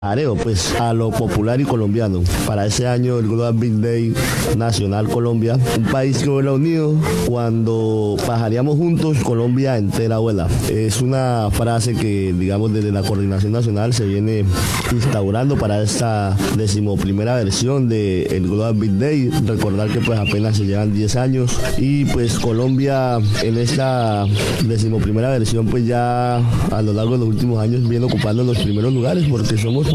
Areo, pues a lo popular y colombiano. Para ese año el Global Big Day Nacional Colombia, un país que vuela unido, cuando pajaríamos juntos, Colombia entera vuela. Es una frase que, digamos, desde la Coordinación Nacional se viene instaurando para esta 11ª versión del Global Big Day. Recordar que pues apenas se llevan 10 años y pues Colombia en esta 11ª versión pues ya a lo largo de los últimos años viene ocupando los primeros lugares porque somos